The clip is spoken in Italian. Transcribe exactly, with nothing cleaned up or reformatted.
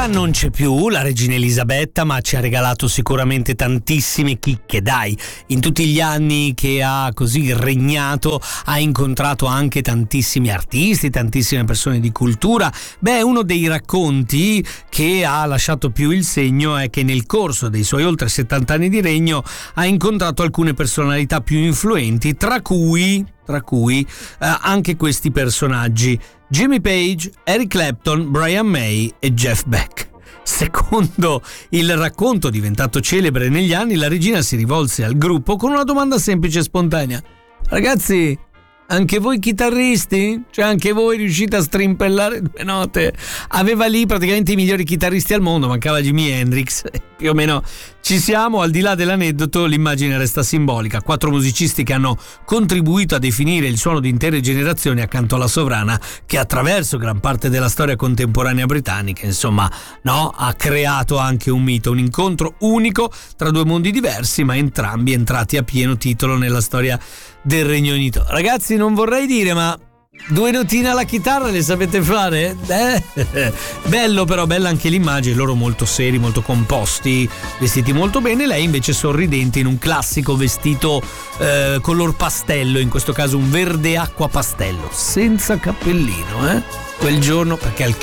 Ora non c'è più la regina Elisabetta, ma ci ha regalato sicuramente tantissime chicche. Dai, in tutti gli anni che ha così regnato ha incontrato anche tantissimi artisti, tantissime persone di cultura. Beh, uno dei racconti che ha lasciato più il segno è che nel corso dei suoi oltre settanta anni di regno ha incontrato alcune personalità più influenti, tra cui tra cui eh, anche questi personaggi: Jimmy Page, Eric Clapton, Brian May e Jeff Beck. Secondo il racconto diventato celebre negli anni, la regina si rivolse al gruppo con una domanda semplice e spontanea: ragazzi, anche voi chitarristi? Cioè anche voi riuscite a strimpellare due note? Aveva lì praticamente i migliori chitarristi al mondo, mancava Jimi Hendrix. Più o meno ci siamo. Al di là dell'aneddoto, l'immagine resta simbolica: quattro musicisti che hanno contribuito a definire il suono di intere generazioni accanto alla sovrana, che attraverso gran parte della storia contemporanea britannica, insomma, no, ha creato anche un mito, un incontro unico tra due mondi diversi, ma entrambi entrati a pieno titolo nella storia del Regno Unito. Ragazzi, non vorrei dire, ma due notine alla chitarra le sapete fare? Eh? Bello, però bella anche l'immagine, loro molto seri, molto composti, vestiti molto bene, lei invece sorridente in un classico vestito eh, color pastello, in questo caso un verde acqua pastello, senza cappellino, eh? Quel giorno, perché al